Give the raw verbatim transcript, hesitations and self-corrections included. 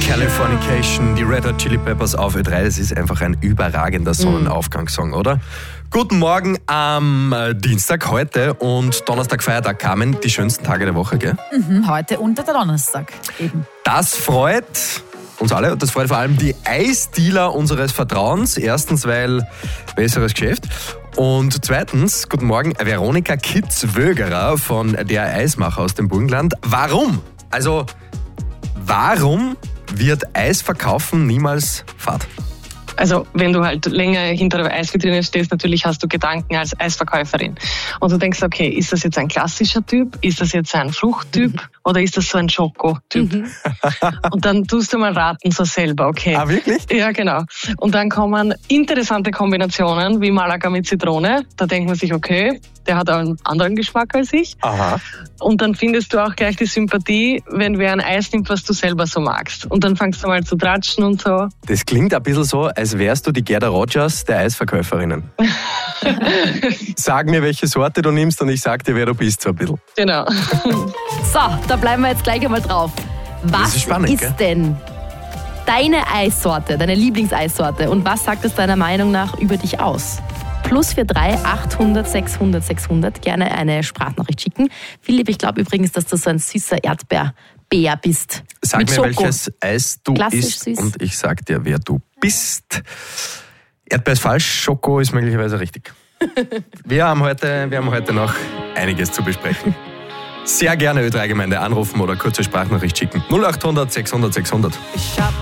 Californication, die Red Hot Chili Peppers auf Ö drei. Das ist einfach ein überragender Sonnenaufgangssong, oder? Guten Morgen am äh, Dienstag heute und Donnerstag, Feiertag kamen die schönsten Tage der Woche, gell? Mhm, heute und der Donnerstag eben. Das freut uns alle und das freut vor allem die Eisdealer unseres Vertrauens. Erstens, weil besseres Geschäft. Und zweitens, guten Morgen, Veronika Kitz-Wögerer von der Eismacher aus dem Burgenland. Warum? Also, warum wird Eisverkaufen niemals Fad? Also wenn du halt länger hinter der Eisvitrine stehst, natürlich hast du Gedanken als Eisverkäuferin. Und du denkst, okay, ist das jetzt ein klassischer Typ? Ist das jetzt ein Fruchttyp? Mhm. Oder ist das so ein Schoko-Typ? Mhm. Und dann tust du mal raten so selber, okay. Ah, wirklich? Ja, genau. Und dann kommen interessante Kombinationen wie Malaga mit Zitrone. Da denkt man sich, okay, der hat einen anderen Geschmack als ich. Aha. Und dann findest du auch gleich die Sympathie, wenn wer ein Eis nimmt, was du selber so magst. Und dann fängst du mal zu tratschen und so. Das klingt ein bisschen so, als wärst du die Gerda Rogers der Eisverkäuferinnen. Sag mir, welche Sorte du nimmst und ich sag dir, wer du bist, so ein bisschen. Genau. So, da bleiben wir jetzt gleich einmal drauf. Was Das ist spannend, ist gell? denn deine Eissorte, deine Lieblingseissorte und was sagt es deiner Meinung nach über dich aus? Plus vier drei achthundert sechshundert sechshundert, gerne eine Sprachnachricht schicken. Philipp, ich glaube übrigens, dass du so ein süßer Erdbeerbär bist. Sag Mit mir, Schoko. welches Eis du Klassisch isst süß. und ich sag dir, wer du bist. Erdbeer ist falsch, Schoko ist möglicherweise richtig. Wir haben heute, wir haben heute noch einiges zu besprechen. Sehr gerne Ö drei Gemeinde anrufen oder kurze Sprachnachricht schicken. null achthundert sechshundert sechshundert.